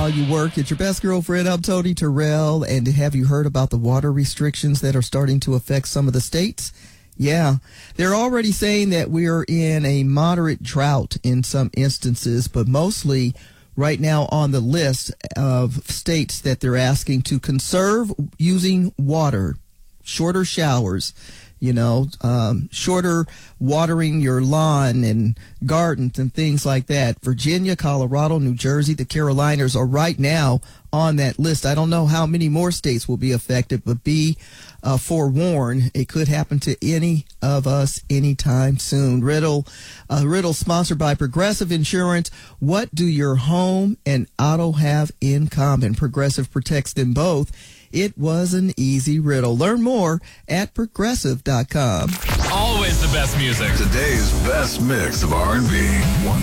while you work. It's your best girlfriend. I'm Tony Terrell. And have you heard about the water restrictions that are starting to affect some of the states? Yeah, they're already saying that we are in a moderate drought in some instances, but mostly right now on the list of states that they're asking to conserve using water, shorter showers, shorter watering your lawn and gardens and things like that. Virginia, Colorado, New Jersey, the Carolinas are right now on that list. I don't know how many more states will be affected, but be forewarned, it could happen to any of us anytime soon. Riddle sponsored by Progressive Insurance. What do your home and auto have in common? Progressive protects them both. It was an easy riddle. Learn more at Progressive.com. Always the best music. Today's best mix of R&B.